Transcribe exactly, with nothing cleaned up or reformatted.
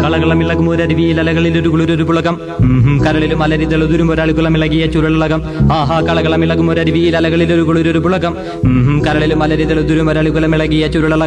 കളകളമിളകും ഒരരുവിയിൽ അലകളിൽ ഒരു കുളിരൊരു പുളകം കരളിലും അലരിതളുതുരും ഒരാളുകുളമിളകിയ ചുരുളകം ആഹാ കളകളമിളകും ഒരരുവിയിൽ അലകളിൽ ഒരു കുളിരൊരു പുളകം കരളിലും അലരിതളുതുരും ഒരാളുകുളമിളകിയ ചുരുളകം